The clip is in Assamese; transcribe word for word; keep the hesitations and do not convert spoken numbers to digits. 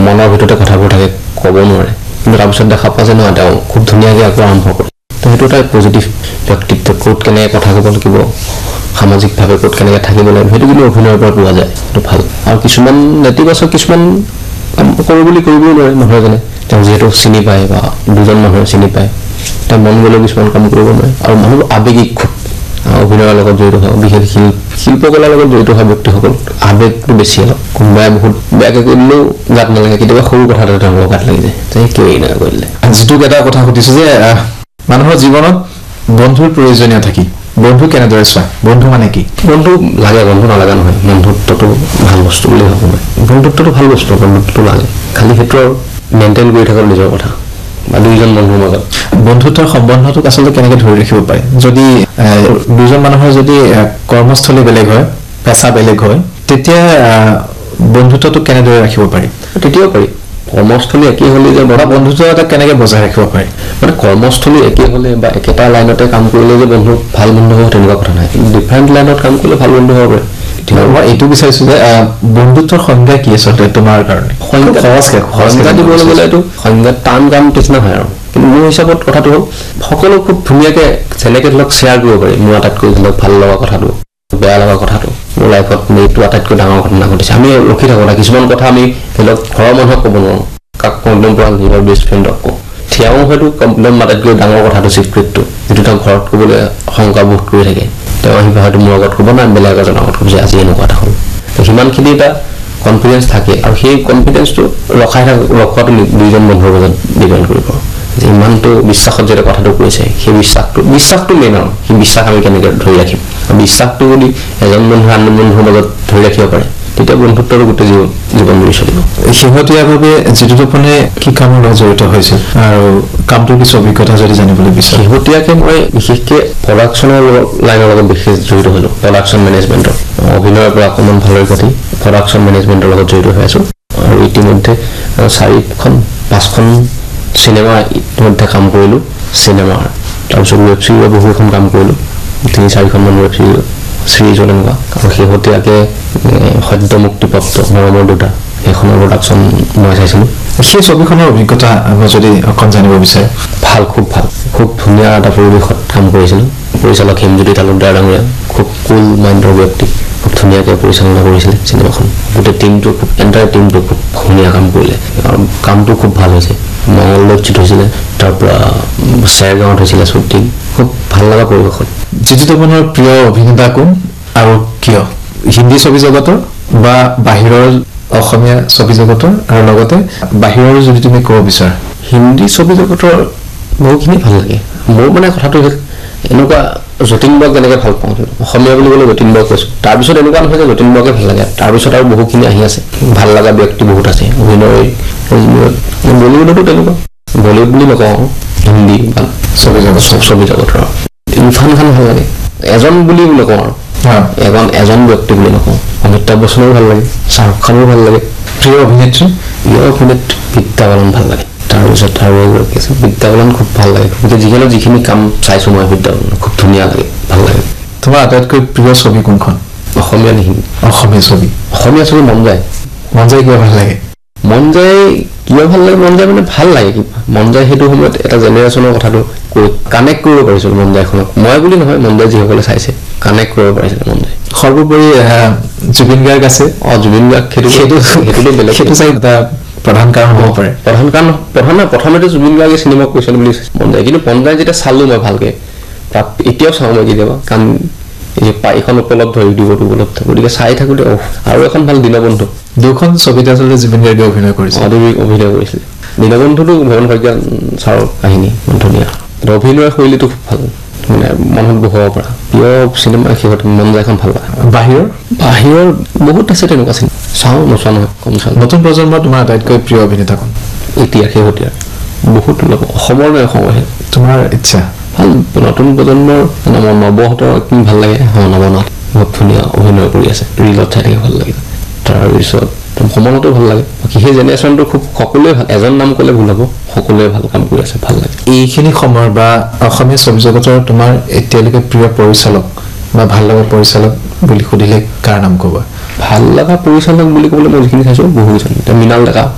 মনৰ ভিতৰতে কথাবোৰ থাকে ক'ব নোৱাৰে কিন্তু তাৰপিছত দেখা পোৱা যে নহয় তেওঁ খুব ধুনীয়াকৈ আকৌ আৰম্ভ কৰে তো সেইটো এটা পজিটিভ ব্যক্তিত্ব ক'ত কেনেকৈ কথা ক'ব লাগিব সামাজিকভাৱে ক'ত কেনেকৈ থাকিব লাগিব সেইটো কিন্তু অভিনয়ৰ পৰা পোৱা যায় সেইটো ভাল আৰু কিছুমান নেতিবাচক কিছুমান কাম কৰোঁ বুলি কৰিবও নোৱাৰে মানুহজনে তেওঁ যিহেতু চিনি পায় বা দুজন মানুহে চিনি পায় তেওঁ মন গ'লেও কিছুমান কাম কৰিব নোৱাৰে আৰু মানুহবোৰ আৱেগিক খুব অভিনয়ৰ লগত জড়িত হোৱা বিশেষ শিল্প শিল্পকলাৰ লগত জড়িত হোৱা ব্যক্তিসকল আৱেগটো বেছি অলপ কোনোবাই বহুত বেয়াকৈ কৰিলেও গাত নালাগে কেতিয়াবা সৰু কথা এটা তেওঁলোকৰ গাত লাগি যায় যে কিয় এনেকৈ কৰিলে যিটো এটা কথা সুধিছোঁ যে মানুহৰ জীৱনত বন্ধুৰ প্ৰয়োজনীয় থাকি বন্ধু কেনেদৰে চোৱা বন্ধু মানে কি বন্ধু লাগে বন্ধু নালাগা নহয় বন্ধুত্বটো ভাল বস্তু বুলি ভাবোঁ মই বন্ধুত্বটো ভাল বস্তু বন্ধুত্বটো লাগে খালি সেইটো আৰু মেইনটেইন কৰি থাকক নিজৰ কথা বা দুইজন বন্ধুৰ মাজত বন্ধুত্বৰ সম্বন্ধটোক আচলতে কেনেকৈ ধৰি ৰাখিব পাৰি যদি দুজন মানুহৰ যদি কৰ্মস্থলী বেলেগ হয় পেচা বেলেগ হয় তেতিয়া বন্ধুত্বটোক কেনেদৰে ৰাখিব পাৰি তেতিয়াও পাৰি কৰ্মস্থলী একেই হ'লে যে বড়া বন্ধুত্ব এটা কেনেকৈ বজাই ৰাখিব পাৰি মানে কৰ্মস্থলী একেই হ'লে বা একেটা লাইনতে কাম কৰিলে যে বন্ধু ভাল বন্ধু হ'ব তেনেকুৱা কথা নাই ডিফাৰেণ্ট লাইনত কাম কৰিলে ভাল বন্ধু হ'ব পাৰে মই এইটো বিচাৰিছোঁ যে বন্ধুত্বৰ সংজ্ঞা কি আচলতে তোমাৰ কাৰণে সংজ্ঞা দিবলৈ গ'লে এইটো সংজ্ঞা টান কাম নিচিনা হয় আৰু কিন্তু মোৰ হিচাপত কথাটো হ'ল সকলো খুব ধুনীয়াকৈ যেনেকৈ ধৰক শ্বেয়াৰ কৰিব পাৰি মোৰ আটাইতকৈ ধৰক ভাল লগা কথাটো বেয়া লগা কথাটো মোৰ লাইফত এইটো আটাইতকৈ ডাঙৰ ঘটনা ঘটিছে আমি ৰখি থাকোঁ না কিছুমান কথা আমি ধৰি লওক ঘৰৰ মানুহক ক'ব নোৱাৰোঁ কাক একদম পৰা নিজৰ বেষ্ট ফ্ৰেণ্ডক কওঁ তেওঁ হয়তো একদম আটাইতকৈ ডাঙৰ কথাটো চিক্ৰেটটো যিটো তেওঁ ঘৰত ক'বলৈ শংকাবোধ কৰি থাকে তেওঁ আহি হয়তো মোৰ আগত ক'ব না বেলেগ এজনৰ আগত ক'ব যে আজি এনেকুৱা এটা হ'ল তো সিমানখিনি এটা কনফিডেঞ্চ থাকে আৰু সেই কনফিডেঞ্চটো ৰখাই থাক ৰখোৱাটো দুইজন বন্ধুৰ মাজত ডিপেণ্ড কৰিব যে ইমানটো বিশ্বাসত যেতিয়া কথাটো কৈছে সেই বিশ্বাসটো বিশ্বাসটো মেইন আৰু সেই বিশ্বাস আমি কেনেকৈ ধৰি ৰাখিম বিশ্বাসটো যদি এজন বন্ধু আন বন্ধুৰ মাজত ধৰি ৰাখিব পাৰে তেতিয়া বন্ধুত্বৰ গোটেই জীৱন জীৱন জুৰি চলিব শেহতীয়াভাৱে যিটো আপুনি কি কামৰ লগত জড়িত হৈছিল আৰু কামটোৰ কিছু অভিজ্ঞতা যদি জানিবলৈ বিচাৰে শেহতীয়াকৈ মই বিশেষকৈ প্ৰডাকশ্যনৰ লাইনৰ লগত বিশেষ জড়িত হ'লোঁ প্ৰডাকশ্যন মেনেজমেণ্টৰ অভিনয়ৰ পৰা অকণমান ভালদৰে কাটি প্ৰডাকশ্যন মেনেজমেণ্টৰ লগত জড়িত হৈ আছোঁ আৰু ইতিমধ্যে চাৰিখন পাঁচখন চিনেমা ইতিমধ্যে কাম কৰিলোঁ চিনেমাৰ তাৰপিছত ৱেব ছিৰিজৰ বহু এখন কাম কৰিলোঁ তিনি চাৰিখনমান ৱেব ছিৰিজ চিৰিজৰ এনেকুৱা আৰু শেহতীয়াকৈ সদ্য মুক্তিপ্ৰাপ্ত মৰমৰ দুটা সেইখনৰ প্ৰডাকশ্যন মই চাইছিলোঁ সেই ছবিখনৰ অভিজ্ঞতা মই যদি অকণ জানিব বিচাৰে ভাল খুব ভাল খুব ধুনীয়া এটা পৰিৱেশত কাম কৰিছিলোঁ পৰিচালক হেমজ্যোতি তালুকদাৰ ডাঙৰীয়া খুব কুল মাইণ্ডৰ ব্যক্তি খুব ধুনীয়াকৈ পৰিচালনা কৰিছিলে চিনেমাখন গোটেই টিমটো খুব এণ্টায়াৰ টিমটো খুব ধুনীয়া কাম কৰিলে আৰু কামটো খুব ভাল হৈছে মঙলদৈত শ্বুট হৈছিলে তাৰপৰা চেৰগাঁৱত হৈছিলে শ্বুটিং খুব ভাল লগা পৰিৱেশত জিতু তপনৰ প্ৰিয় অভিনেতা কোন আৰু কিয় হিন্দী ছবি জগতৰ বা বাহিৰৰ অসমীয়া ছবি জগতৰ আৰু লগতে বাহিৰৰ যদি তুমি ক'ব বিচাৰা হিন্দী ছবি জগতৰ বহুখিনি ভাল লাগে মোৰ মানে কথাটো হ'ল এনেকুৱা যতীন বৰাক যেনেকৈ ভাল পাওঁ অসমীয়া বুলি ক'লে যতীন বৰাক কৈছোঁ তাৰপিছত এনেকুৱা নহয় যে যতীন বৰাকে ভাল লাগে তাৰপিছত আৰু বহুখিনি আহি আছে ভাল লগা ব্যক্তি বহুত আছে অভিনয় বলিউডতো তেনেকুৱা বলিউড বুলি নকওঁ হিন্দী বা ছবি জগত ছবি জগতৰ ইৰফান খান ভাল লাগে এজন বুলি নকওঁ আৰু এজন এজন ব্যক্তি বুলি নকওঁ অমিতাভ বচ্চনৰো ভাল লাগে শ্বাহৰুখ খানৰো ভাল লাগে প্ৰিয় অভিনেত্ৰী প্ৰিয় অভিনেত্ৰী বিদ্যা বালন ভাল লাগে তাৰপিছত আৰু এগৰাকী আছে বিদ্যা বালন খুব ভাল লাগে গতিকে যিখিনি যিখিনি কাম চাইছোঁ মই বিদ্যা বালন খুব ধুনীয়া লাগে ভাল লাগে তোমাৰ আটাইতকৈ প্ৰিয় ছবি কোনখন অসমীয়া নে হিন্দী অসমীয়া ছবি অসমীয়া ছবি মন যায় মন যায় কিয় ভাল লাগে মন যায় কিয় ভাল লাগে মন যায় মানে ভাল লাগে কিবা মন যায় সেইটো সময়ত এটা জেনেৰেশ্যনৰ কথাটো কৈ কানেক্ট কৰিব পাৰিছিলোঁ মন যায়খনক মই বুলি নহয় মন যায় যিসকলে চাইছে কানেক্ট কৰিব পাৰিছিলে মন যায় সৰ্বোপৰি জুবিন গাৰ্গ আছে অঁ জুবিন গাৰ্গ সেইটো সেইটো সেইটোতো বেলেগ সেইটো চাই এটা প্ৰধান কাৰণ হ'ব পাৰে প্ৰধান কাৰণ প্ৰধান প্ৰথমতে জুবিন গাৰ্গে চিনেমা কৈছিল বুলি মন যায় কিন্তু মন যায় যেতিয়া চালোঁ মই ভালকৈ তাত এতিয়াও চাওঁ মই কেতিয়াবা কাৰণ এই যে এইখন উপলব্ধ ইউটিউবত উপলব্ধ গতিকে চাই থাকোঁতে আৰু এখন ভাল দীনবন্ধু দুখন ছবিতে আচলতে জুবিন গাৰ্গে অভিনয় কৰিছে অভিনয় কৰিছিলে দীনবন্ধুটো ভৱন শইকীয়া ছাৰৰ কাহিনী ধুনীয়া অভিনয়ৰ শৈলীটো খুব ভাল মানে মনত বহুৱাব পৰা প্ৰিয় চিনেমা শেহত মন যায় এখন ভাল লাগে বাহিৰৰ বাহিৰৰ বহুত আছে তেনেকুৱা চিনেমা চাওঁ নোচোৱা নহয় কম চাওঁ নতুন প্ৰজন্মৰ তোমাৰ আটাইতকৈ প্ৰিয় অভিনেতা কোন এতিয়া শেহতীয়া বহুত অসমৰ নে অসমৰ তোমাৰ ইচ্ছা ভাল নতুন প্ৰজন্মৰ নৱহঁতৰ একদম ভাল লাগে নৱনাথ বহুত ধুনীয়া অভিনয় কৰি আছে ৰিলত চাই থাকে ভাল লাগে তাৰপিছত সমানতো ভাল লাগে বাকী সেই জেনেৰেশ্যনটো খুব সকলোৱে ভাল এজন নাম ক'লে ভুল হ'ব সকলোৱে ভাল কাম কৰি আছে ভাল লাগে এইখিনি সময়ৰ বা অসমীয়া ছবি জগতৰ তোমাৰ এতিয়ালৈকে প্ৰিয় পৰিচালক বা ভাল লগা পৰিচালক বুলি সুধিলে কাৰ নাম ক'বা ভাল লগা পৰিচালক বুলি ক'বলৈ মই যিখিনি চাইছোঁ বহুকেইজন এতিয়া মৃণাল ডেকা